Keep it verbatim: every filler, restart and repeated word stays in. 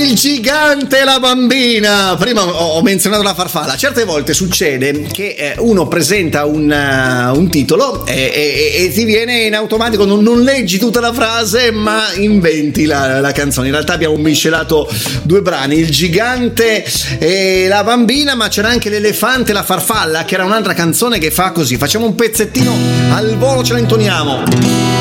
Il gigante e la bambina. Prima ho menzionato la farfalla. Certe volte succede che eh, uno presenta un, uh, un titolo e, e, e ti viene in automatico, non, non leggi tutta la frase ma inventi la, la canzone. In realtà abbiamo miscelato due brani, il gigante e la bambina, ma c'era anche l'elefante e la farfalla, che era un'altra canzone che fa così. Facciamo un pezzettino al volo, ce la intoniamo.